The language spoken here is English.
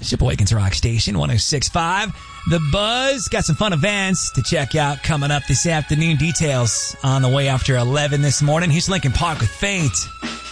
It's your boy, Rock Station 106.5. The Buzz got some fun events to check out coming up this afternoon. Details on the way after 11 this morning. Here's Linkin Park with Fate.